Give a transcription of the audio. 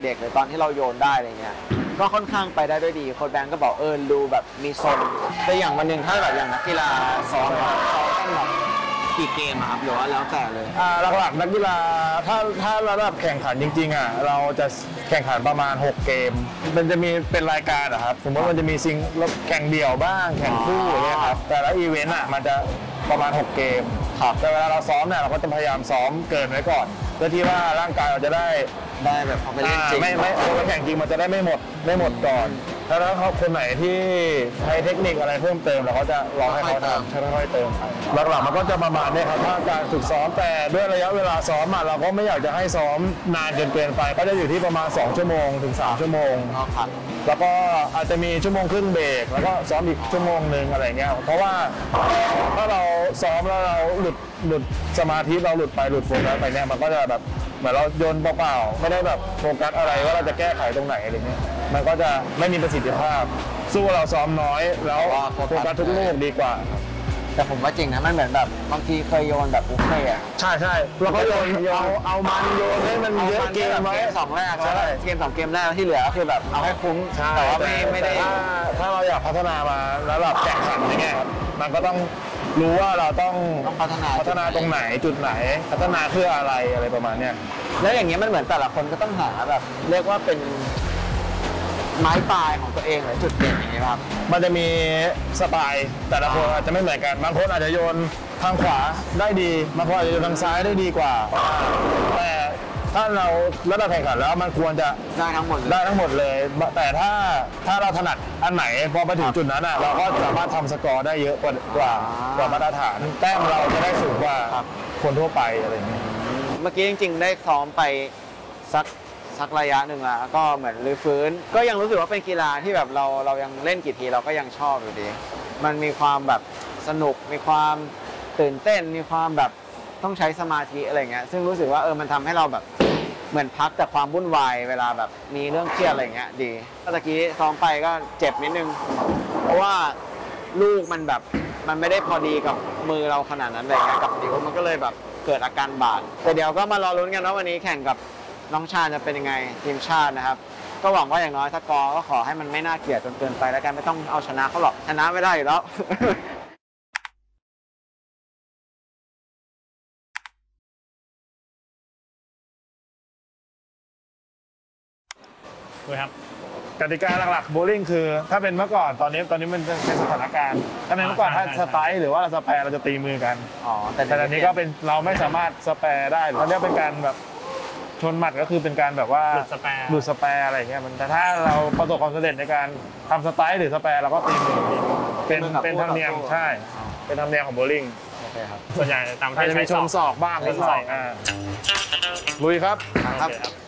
เด็กเลยตอนที่เราโยนได้อะไรเงี้ยก็ค่อนข้างไปได้ด้วยดีโค้ชแบงก์ก็บอกดูแบบมีทรงแต่อย่างวันหนึ่งถ้าแบบอย่างนักกีฬาซ้อมต้องแบบกี่เกมครับหรือว่าแล้วแต่เลยหลักๆนักกีฬาถ้าระดับแข่งขันจริงๆเราจะแข่งขันประมาณ6เกมมันจะมีเป็นรายการครับสมมติมันจะมีซิงแข่งเดี่ยวบ้างแข่งคู่อย่างเงี้ยครับแต่ละอีเวนต์มันจะประมาณ6เกมแต่เวลาเราซ้อมเนี่ยเราก็จะพยายามซ้อมเกินไว้ก่อนเพื่อที่ว่าร่างกายเราจะได้แบบพอไปเล่นจริงไม่พอไปแข่งจริงมันจะได้ไม่หมดก่อนถ้าเขาคนไหนที่ใช้เทคนิคอะไรเพิ่มเติมเราก็จะลองให้เขาทำค่อยๆเติมหลักๆมันก็จะประมาณนี้ครับถ้าการฝึกซ้อมแต่ด้วยระยะเวลาซ้อมเราก็ไม่อยากจะให้ซ้อมนานจนเกินไปก็จะอยู่ที่ประมาณ2ชั่วโมงถึง3ชั่วโมงแล้วก็อาจจะมีชั่วโมงครึ่งเบรกแล้วก็ซ้อมอีกชั่วโมงนึงอะไรเงี้ยเพราะว่าถ้าเราซ้อมแล้วเราหลุดสมาธิเราหลุดโฟกัสไปเนี่ยมันก็จะแบบเหมือนเราโยนเปล่าๆไม่ได้แบบโฟกัสอะไรว่าเราจะแก้ไขตรงไหนอะไรเงี้ยมันก็จะไม่มีประสิทธิภาพสู้เราซ้อมน้อยแล้วโฟกัสทุกลูกดีกว่าแต่ผมว่าจริงนะมันเหมือนแบบบางทีเคยโยนแบบบุฟเฟ่ใช่เราก็โยนเอามันโยนให้มันเยอะเกมไว้ 2แรกแล้วเกม2เกมแรกที่เหลือก็คือแบบเอาให้คุ้มแต่ว่าไม่ได้ถ้าเราอยากพัฒนามาแล้วแบบแข่งขันอย่างเงี้ยมันก็ต้องรู้ว่าเราต้องพัฒนาตรงไหนจุดไหนพัฒนาเพื่ออะไรประมาณเนี้ยแล้วอย่างเงี้ยมันเหมือนแต่ละคนก็ต้องหาแบบเรียกว่าเป็นไม้ปลายของตัวเองหรือจุดเด่นอย่างเงี้ยครับมันจะมีสไตล์แต่ละคนอาจจะไม่เหมือนกันบางคนอาจจะโยนทางขวาได้ดีบางคนอาจจะโยนทางซ้ายได้ดีกว่าแต่ถ้าเราระดับแข่งขันแล้วมันควรจะได้ทั้งหมดเลยแต่ถ้าเราถนัดอันไหนพอไปถึงจุดนั้นเราก็สามารถทำสกอร์ได้เยอะกว่ามาตรฐานแต้มเราจะได้สูงกว่าคนทั่วไปอะไรอย่างเงี้ยเมื่อกี้จริงๆได้ซ้อมไปสักระยะหนึ่งแล้วก็เหมือนรื้อฟื้นก็ยังรู้สึกว่าเป็นกีฬาที่แบบเรายังเล่นกี่ทีเราก็ยังชอบอยู่ดีมันมีความแบบสนุกมีความตื่นเต้นมีความแบบต้องใช้สมาธิอะไรเงี้ยซึ่งรู้สึกว่ามันทำให้เราแบบเหมือนพักจากความวุ่นวายเวลาแบบมีเรื่องเครียดอะไรเงี้ยดีเมื่อกี้ซ้อมไปก็เจ็บนิดนึงเพราะว่าลูกมันแบบมันไม่ได้พอดีกับมือเราขนาดนั้นอะไรเงี้ยกับนิ้วมันก็เลยแบบเกิดอาการบาดแต่เดี๋ยวก็มารอลุ้นกันว่าวันนี้แข่งกับน้องชาจะเป็นยังไงทีมชาตินะครับก็หวังว่าอย่างน้อยถ้ากอก็ขอให้มันไม่น่าเกลียดจนเกินไปแล้วกันไม่ต้องเอาชนะเขาหรอกชนะไม่ได้อยู่แล้วครับกติกาหลักๆโบลิ่งคือถ้าเป็นเมื่อก่อนตอนนี้มันเป็นสถานการณ์ถ้าเป็นเมื่อก่อนถ้าสไตล์หรือว่าสแปร์เราจะตีมือกันแต่ตอนนี้ก็เป็นเราไม่สามารถสแปร์ได้ตอนนี้เป็นการแบบชนหมัดก็คือเป็นการแบบว่าหลุดสแปร์อะไรเงี้ยแต่ถ้าเราประสบความสำเร็จในการทำสไตล์หรือสแปร์เราก็ตีมือเป็นธรรมเนียมใช่เป็นธรรมเนียมของโบลิ่งส่วนใหญ่ตามที่จะมีชนศอกบ้างนิดหน่อยลุยครับ